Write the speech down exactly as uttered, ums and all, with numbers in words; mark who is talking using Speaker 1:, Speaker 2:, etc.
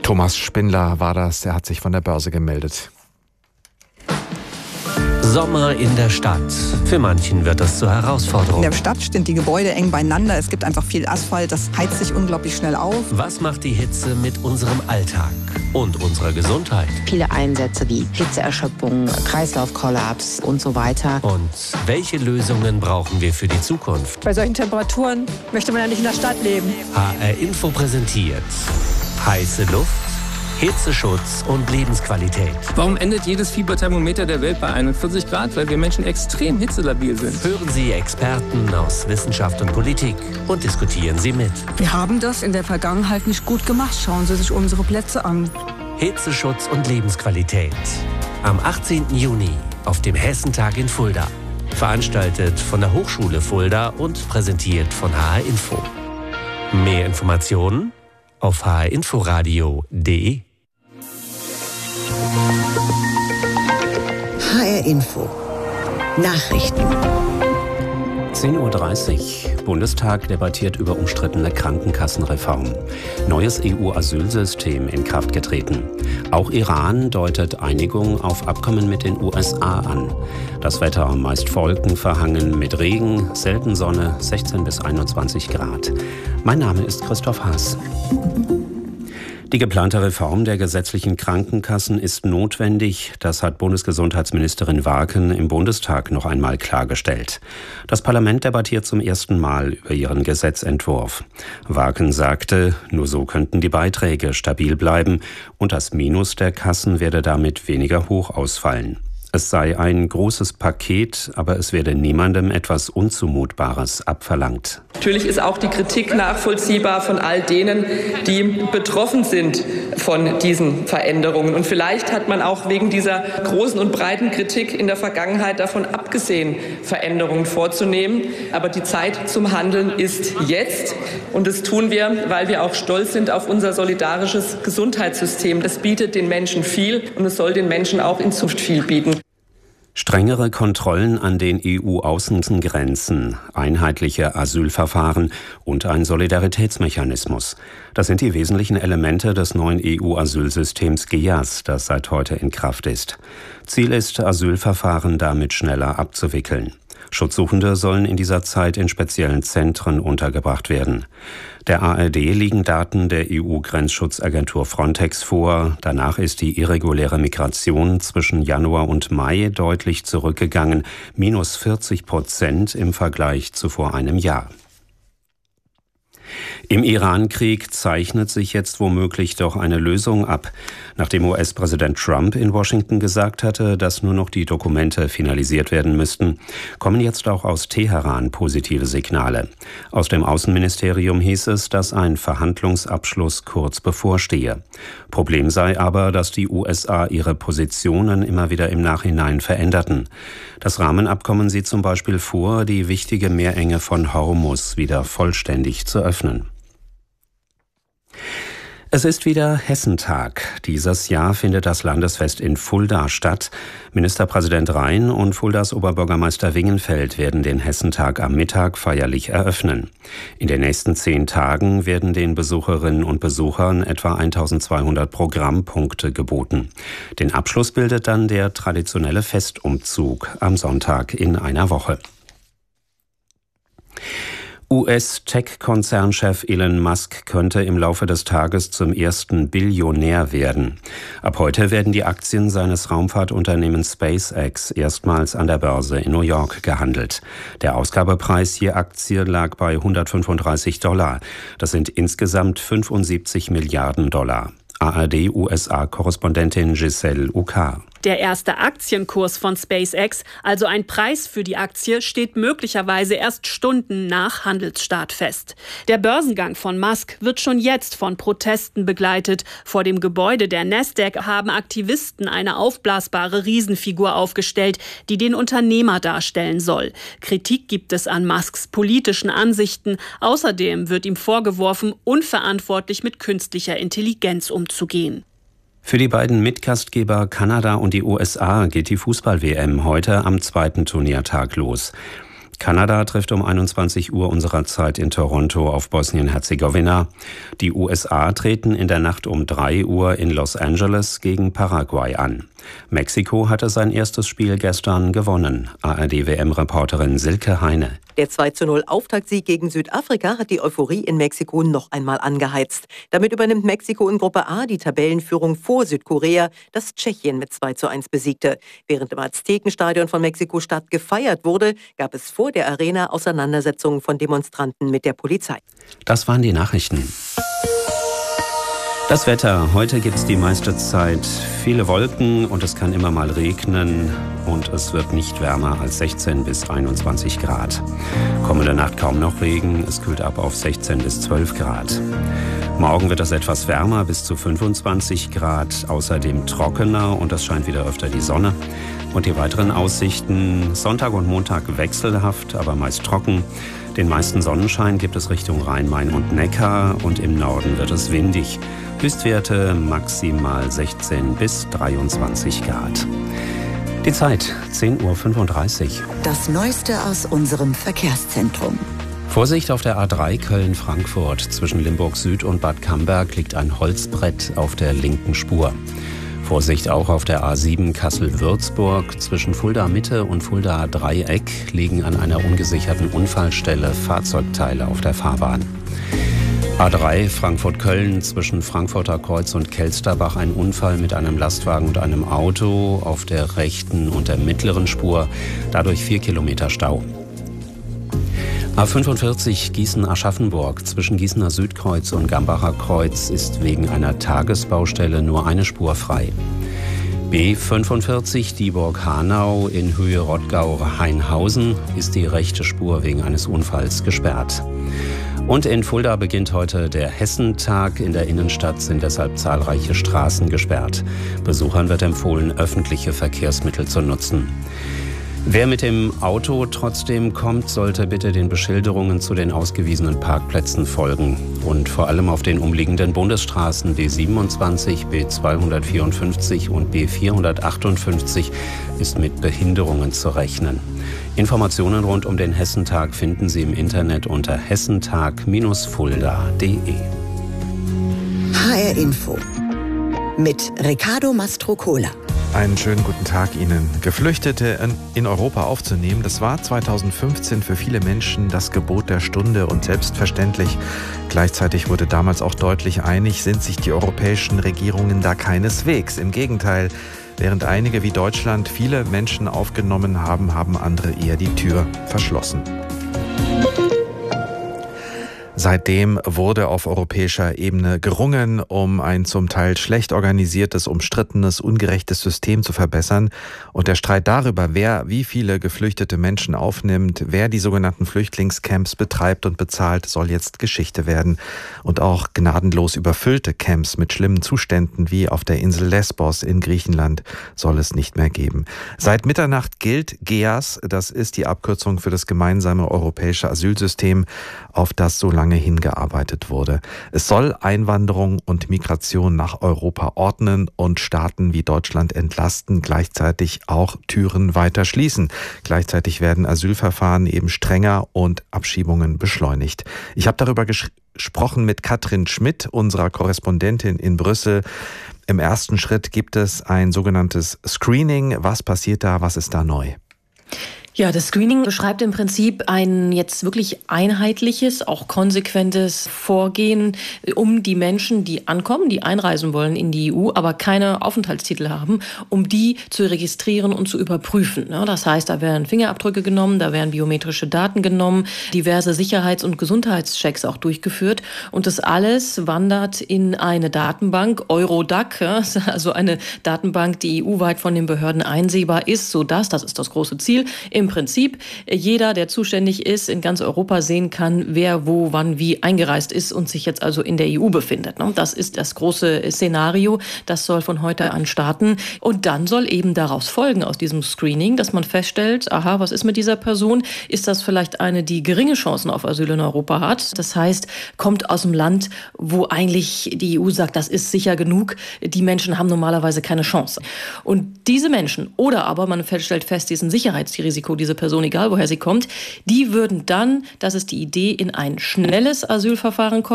Speaker 1: Thomas Spindler war das, er hat sich von der Börse gemeldet.
Speaker 2: Sommer in der Stadt. Für manchen wird das zur Herausforderung.
Speaker 3: In der Stadt stehen die Gebäude eng beieinander. Es gibt einfach viel Asphalt, das heizt sich unglaublich schnell auf.
Speaker 2: Was macht die Hitze mit unserem Alltag und unserer Gesundheit?
Speaker 4: Viele Einsätze wie Hitzeerschöpfung, Kreislaufkollaps und so weiter.
Speaker 2: Und welche Lösungen brauchen wir für die Zukunft?
Speaker 5: Bei solchen Temperaturen möchte man ja nicht in der Stadt leben.
Speaker 2: H R Info präsentiert heiße Luft, Hitzeschutz und Lebensqualität.
Speaker 6: Warum endet jedes Fieberthermometer der Welt bei einundvierzig Grad? Weil wir Menschen extrem hitzelabil sind.
Speaker 2: Hören Sie Experten aus Wissenschaft und Politik und diskutieren Sie mit.
Speaker 7: Wir haben das in der Vergangenheit nicht gut gemacht. Schauen Sie sich unsere Plätze an.
Speaker 2: Hitzeschutz und Lebensqualität. Am achtzehnten Juni auf dem Hessentag in Fulda. Veranstaltet von der Hochschule Fulda und präsentiert von H R Info. Mehr Informationen auf h r inforadio punkt d e.
Speaker 8: H R Info Nachrichten.
Speaker 9: zehn Uhr dreißig. Bundestag debattiert über umstrittene Krankenkassenreform. Neues E U-Asylsystem in Kraft getreten. Auch Iran deutet Einigung auf Abkommen mit den U S A an. Das Wetter meist wolkenverhangen mit Regen, selten Sonne, sechzehn bis einundzwanzig Grad. Mein Name ist Christoph Haas. Die geplante Reform der gesetzlichen Krankenkassen ist notwendig. Das hat Bundesgesundheitsministerin Waaken im Bundestag noch einmal klargestellt. Das Parlament debattiert zum ersten Mal über ihren Gesetzentwurf. Waaken sagte, nur so könnten die Beiträge stabil bleiben und das Minus der Kassen werde damit weniger hoch ausfallen. Es sei ein großes Paket, aber es werde niemandem etwas Unzumutbares abverlangt.
Speaker 10: Natürlich ist auch die Kritik nachvollziehbar von all denen, die betroffen sind von diesen Veränderungen. Und vielleicht hat man auch wegen dieser großen und breiten Kritik in der Vergangenheit davon abgesehen, Veränderungen vorzunehmen. Aber die Zeit zum Handeln ist jetzt. Und das tun wir, weil wir auch stolz sind auf unser solidarisches Gesundheitssystem. Das bietet den Menschen viel und es soll den Menschen auch in Zukunft viel bieten.
Speaker 9: Strengere Kontrollen an den E U-Außengrenzen, einheitliche Asylverfahren und ein Solidaritätsmechanismus. Das sind die wesentlichen Elemente des neuen E U-Asylsystems G E A S, das seit heute in Kraft ist. Ziel ist, Asylverfahren damit schneller abzuwickeln. Schutzsuchende sollen in dieser Zeit in speziellen Zentren untergebracht werden. Der A R D liegen Daten der E U-Grenzschutzagentur Frontex vor. Danach ist die irreguläre Migration zwischen Januar und Mai deutlich zurückgegangen, minus vierzig Prozent im Vergleich zu vor einem Jahr. Im Iran-Krieg zeichnet sich jetzt womöglich doch eine Lösung ab. Nachdem U S-Präsident Trump in Washington gesagt hatte, dass nur noch die Dokumente finalisiert werden müssten, kommen jetzt auch aus Teheran positive Signale. Aus dem Außenministerium hieß es, dass ein Verhandlungsabschluss kurz bevorstehe. Problem sei aber, dass die U S A ihre Positionen immer wieder im Nachhinein veränderten. Das Rahmenabkommen sieht zum Beispiel vor, die wichtige Meerenge von Hormuz wieder vollständig zu öffnen. Es ist wieder Hessentag. Dieses Jahr findet das Landesfest in Fulda statt. Ministerpräsident Rhein und Fuldas Oberbürgermeister Wingenfeld werden den Hessentag am Mittag feierlich eröffnen. In den nächsten zehn Tagen werden den Besucherinnen und Besuchern etwa eintausendzweihundert Programmpunkte geboten. Den Abschluss bildet dann der traditionelle Festumzug am Sonntag in einer Woche. U S-Tech-Konzernchef Elon Musk könnte im Laufe des Tages zum ersten Billionär werden. Ab heute werden die Aktien seines Raumfahrtunternehmens SpaceX erstmals an der Börse in New York gehandelt. Der Ausgabepreis je Aktie lag bei hundertfünfunddreißig Dollar. Das sind insgesamt fünfundsiebzig Milliarden Dollar. A R D-U S A-Korrespondentin Giselle Ucar.
Speaker 11: Der erste Aktienkurs von SpaceX, also ein Preis für die Aktie, steht möglicherweise erst Stunden nach Handelsstart fest. Der Börsengang von Musk wird schon jetzt von Protesten begleitet. Vor dem Gebäude der Nasdaq haben Aktivisten eine aufblasbare Riesenfigur aufgestellt, die den Unternehmer darstellen soll. Kritik gibt es an Musks politischen Ansichten. Außerdem wird ihm vorgeworfen, unverantwortlich mit künstlicher Intelligenz umzugehen.
Speaker 9: Für die beiden Mitgastgeber Kanada und die U S A geht die Fußball-W M heute am zweiten Turniertag los. Kanada trifft um einundzwanzig Uhr unserer Zeit in Toronto auf Bosnien-Herzegowina. Die U S A treten in der Nacht um drei Uhr in Los Angeles gegen Paraguay an. Mexiko hatte sein erstes Spiel gestern gewonnen. A R D-W M-Reporterin Silke Heine.
Speaker 12: Der zwei zu null Auftaktsieg gegen Südafrika hat die Euphorie in Mexiko noch einmal angeheizt. Damit übernimmt Mexiko in Gruppe A die Tabellenführung vor Südkorea, das Tschechien mit zwei zu eins besiegte. Während im Aztekenstadion von Mexiko-Stadt gefeiert wurde, gab es vor der Arena Auseinandersetzungen von Demonstranten mit der Polizei.
Speaker 9: Das waren die Nachrichten. Das Wetter. Heute gibt es die meiste Zeit viele Wolken und es kann immer mal regnen und es wird nicht wärmer als sechzehn bis einundzwanzig Grad. Kommende Nacht kaum noch Regen, es kühlt ab auf sechzehn bis zwölf Grad. Morgen wird es etwas wärmer, bis zu fünfundzwanzig Grad, außerdem trockener und es scheint wieder öfter die Sonne. Und die weiteren Aussichten: Sonntag und Montag wechselhaft, aber meist trocken. Den meisten Sonnenschein gibt es Richtung Rhein-Main und Neckar und im Norden wird es windig. Höchstwerte maximal sechzehn bis dreiundzwanzig Grad. Die Zeit zehn Uhr fünfunddreißig.
Speaker 8: Das Neueste aus unserem Verkehrszentrum.
Speaker 9: Vorsicht auf der A drei Köln-Frankfurt. Zwischen Limburg Süd und Bad Camberg liegt ein Holzbrett auf der linken Spur. Vorsicht auch auf der A sieben Kassel-Würzburg. Zwischen Fulda Mitte und Fulda Dreieck liegen an einer ungesicherten Unfallstelle Fahrzeugteile auf der Fahrbahn. A drei Frankfurt-Köln, zwischen Frankfurter Kreuz und Kelsterbach ein Unfall mit einem Lastwagen und einem Auto auf der rechten und der mittleren Spur, dadurch vier Kilometer Stau. A fünfundvierzig Gießen-Aschaffenburg, zwischen Gießener Südkreuz und Gambacher Kreuz ist wegen einer Tagesbaustelle nur eine Spur frei. B fünfundvierzig Dieburg-Hanau in Höhe Rottgau-Hainhausen ist die rechte Spur wegen eines Unfalls gesperrt. Und in Fulda beginnt heute der Hessentag. In der Innenstadt sind deshalb zahlreiche Straßen gesperrt. Besuchern wird empfohlen, öffentliche Verkehrsmittel zu nutzen. Wer mit dem Auto trotzdem kommt, sollte bitte den Beschilderungen zu den ausgewiesenen Parkplätzen folgen. Und vor allem auf den umliegenden Bundesstraßen B siebenundzwanzig, B zweihundertvierundfünfzig und B vierhundertachtundfünfzig ist mit Behinderungen zu rechnen. Informationen rund um den Hessentag finden Sie im Internet unter hessentag Fulda punkt de.
Speaker 8: H R Info mit Riccardo Mastrocola.
Speaker 1: Einen schönen guten Tag Ihnen. Geflüchtete in Europa aufzunehmen, das war zweitausendfünfzehn für viele Menschen das Gebot der Stunde und selbstverständlich. Gleichzeitig wurde damals auch deutlich, einig sind sich die europäischen Regierungen da keineswegs. Im Gegenteil, während einige wie Deutschland viele Menschen aufgenommen haben, haben andere eher die Tür verschlossen. Seitdem wurde auf europäischer Ebene gerungen, um ein zum Teil schlecht organisiertes, umstrittenes, ungerechtes System zu verbessern. Und der Streit darüber, wer wie viele geflüchtete Menschen aufnimmt, wer die sogenannten Flüchtlingscamps betreibt und bezahlt, soll jetzt Geschichte werden. Und auch gnadenlos überfüllte Camps mit schlimmen Zuständen wie auf der Insel Lesbos in Griechenland soll es nicht mehr geben. Seit Mitternacht gilt G E A S, das ist die Abkürzung für das gemeinsame europäische Asylsystem, auf das so lange hingearbeitet wurde. Es soll Einwanderung und Migration nach Europa ordnen und Staaten wie Deutschland entlasten, gleichzeitig auch Türen weiter schließen. Gleichzeitig werden Asylverfahren eben strenger und Abschiebungen beschleunigt. Ich habe darüber ges- gesprochen mit Katrin Schmidt, unserer Korrespondentin in Brüssel. Im ersten Schritt gibt es ein sogenanntes Screening. Was passiert da? Was ist da neu?
Speaker 13: Ja, das Screening beschreibt im Prinzip ein jetzt wirklich einheitliches, auch konsequentes Vorgehen, um die Menschen, die ankommen, die einreisen wollen in die E U, aber keine Aufenthaltstitel haben, um die zu registrieren und zu überprüfen. Das heißt, da werden Fingerabdrücke genommen, da werden biometrische Daten genommen, diverse Sicherheits- und Gesundheitschecks auch durchgeführt. Und das alles wandert in eine Datenbank, Eurodac, also eine Datenbank, die E U-weit von den Behörden einsehbar ist, sodass, das ist das große Ziel, im Prinzip jeder, der zuständig ist, in ganz Europa sehen kann, wer wo, wann, wie eingereist ist und sich jetzt also in der E U befindet. Das ist das große Szenario. Das soll von heute an starten. Und dann soll eben daraus folgen, aus diesem Screening, dass man feststellt, aha, was ist mit dieser Person? Ist das vielleicht eine, die geringe Chancen auf Asyl in Europa hat? Das heißt, kommt aus einem Land, wo eigentlich die E U sagt, das ist sicher genug. Die Menschen haben normalerweise keine Chance. Und diese Menschen, oder aber man stellt fest, die sind Sicherheitsrisiko Mexiko, diese Person, egal woher sie kommt, die würden dann, das ist die Idee, in ein schnelles Asylverfahren kommen.